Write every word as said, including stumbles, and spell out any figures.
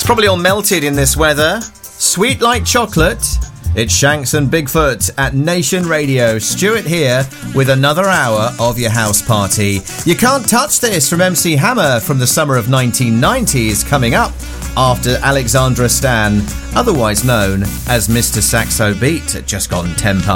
Probably all melted in this weather. Sweet like chocolate. It's Shanks and Bigfoot at Nation Radio. Stuart here with another hour of your house party. You Can't Touch This from M C Hammer from the summer of nineteen ninety is coming up after Alexandra Stan, otherwise known as Mister Saxo Beat, at just gone ten past.